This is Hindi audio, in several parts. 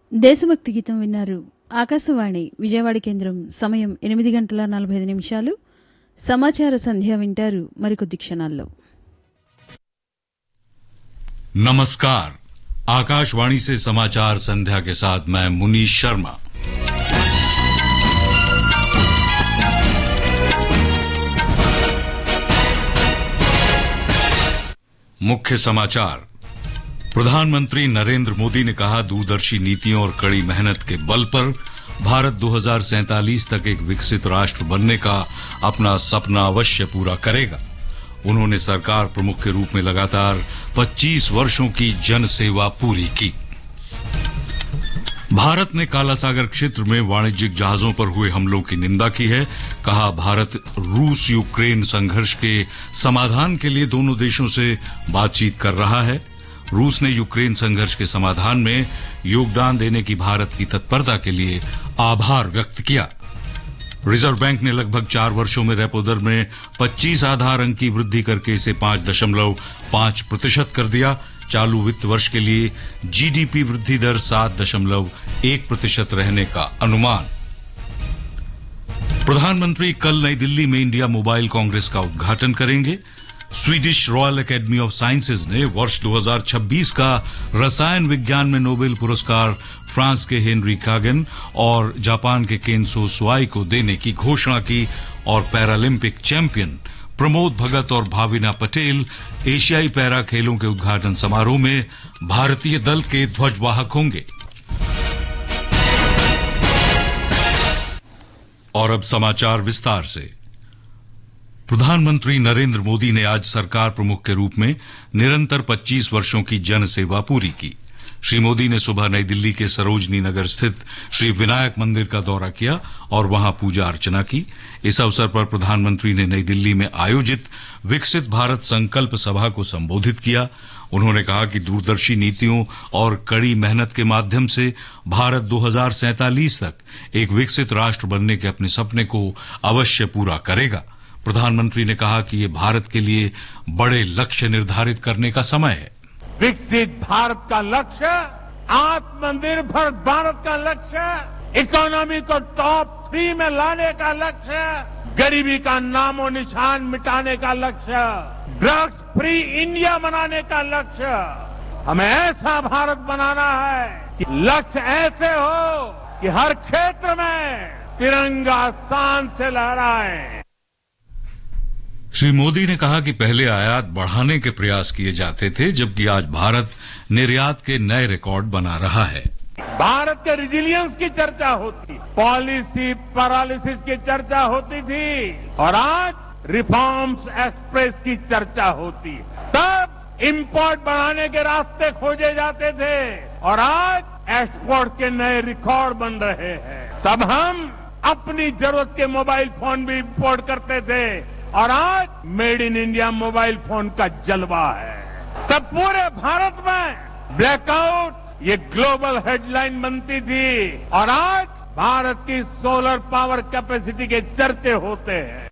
దేశభక్తి గీతం విన్నారు. ఆకాశవాణి విజయవాడ కేంద్రం. సమయం 8:45. సమాచార సంధ్య వింటారు మరికొద్ది క్షణాల్లో. नमस्कार, आकाशवाणी से समाचार संध्या के साथ मैं मुनीश शर्मा। मुख्य समाचार। प्रधानमंत्री नरेंद्र मोदी ने कहा, दूरदर्शी नीतियों और कड़ी मेहनत के बल पर भारत 2047 तक एक विकसित राष्ट्र बनने का अपना सपना अवश्य पूरा करेगा। उन्होंने सरकार प्रमुख के रूप में लगातार 25 वर्षों की जन सेवा पूरी की। भारत ने काला सागर क्षेत्र में वाणिज्यिक जहाजों पर हुए हमलों की निंदा की है। कहा, भारत रूस यूक्रेन संघर्ष के समाधान के लिए दोनों देशों से बातचीत कर रहा है। रूस ने यूक्रेन संघर्ष के समाधान में योगदान देने की भारत की तत्परता के लिए आभार व्यक्त किया। रिजर्व बैंक ने लगभग 4 वर्षों में रेपो दर में 25 आधार अंक की वृद्धि करके इसे 5.5% कर दिया। चालू वित्त वर्ष के लिए जीडीपी वृद्धि दर 7.1% रहने का अनुमान। प्रधानमंत्री कल नई दिल्ली में इंडिया मोबाइल कांग्रेस का उद्घाटन करेंगे। Swedish royal academy of sciences ने वर्ष 2026 का रसायन विज्ञान में नोबेल पुरस्कार फ्रांस के हेनरी कागन और जापान के केन्सो सुआई को देने की घोषणा की और पैरालंपिक चैंपियन प्रमोद भगत और भाविना पटेल एशियाई पैरा खेलों के उद्घाटन समारोह में भारतीय दल के ध्वजवाहक होंगे। और अब समाचार विस्तार से। प्रधानमंत्री नरेंद्र मोदी ने आज सरकार प्रमुख के रूप में निरंतर 25 वर्षों की जन सेवा पूरी की। श्री मोदी ने सुबह नई दिल्ली के सरोजनी नगर स्थित श्री विनायक मंदिर का दौरा किया और वहां पूजा अर्चना की। इस अवसर पर प्रधानमंत्री ने नई दिल्ली में आयोजित विकसित भारत संकल्प सभा को संबोधित किया। उन्होंने कहा कि दूरदर्शी नीतियों और कड़ी मेहनत के माध्यम से भारत 2047 तक एक विकसित राष्ट्र बनने के अपने सपने को अवश्य पूरा करेगा। प्रधानमंत्री ने कहा कि ये भारत के लिए बड़े लक्ष्य निर्धारित करने का समय है। विकसित भारत का लक्ष्य, आत्मनिर्भर भारत का लक्ष्य, इकोनॉमी को टॉप 3 में लाने का लक्ष्य, गरीबी का नामो निशान मिटाने का लक्ष्य, ड्रग्स फ्री इंडिया बनाने का लक्ष्य। हमें ऐसा भारत बनाना है कि लक्ष्य ऐसे हो कि हर क्षेत्र में तिरंगा शान से लहराए। श्री मोदी ने कहा कि पहले आयात बढ़ाने के प्रयास किए जाते थे, जबकि आज भारत निर्यात के नए रिकॉर्ड बना रहा है। भारत के रिजिलियंस की चर्चा होती, पॉलिसी पैरालिसिस की चर्चा होती थी और आज रिफॉर्म्स एक्सप्रेस की चर्चा होती। तब इंपोर्ट बढ़ाने के रास्ते खोजे जाते थे और आज एक्सपोर्ट के नए रिकॉर्ड बन रहे हैं। तब हम अपनी जरूरत के मोबाइल फोन भी इंपोर्ट करते थे और आज made in India mobile phone का जलवा है। तब पूरे भारत में ब्लैकआउट ये ग्लोबल हेडलाइन बनती थी और आज भारत की सोलर पावर कैपेसिटी के चर्चे होते हैं।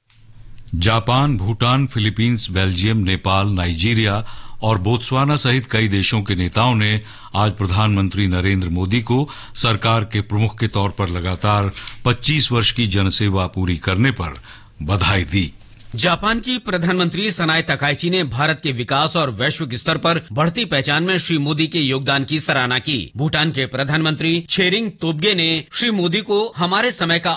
Japan, Bhutan, Philippines, Belgium, Nepal, Nigeria और बोत्सवाना सहित कई देशों के नेताओं ने आज प्रधानमंत्री नरेंद्र मोदी को सरकार के प्रमुख के तौर पर लगातार 25 वर्ष की जनसेवा पूरी करने पर बधाई दी। जापान की प्रधानमंत्री सनाए तकाइची ने भारत के विकास और वैश्विक स्तर पर बढ़ती पहचान में श्री मोदी के योगदान की सराहना की। भूटान के प्रधानमंत्री छेरिंग तोब्गे ने श्री मोदी को हमारे समय का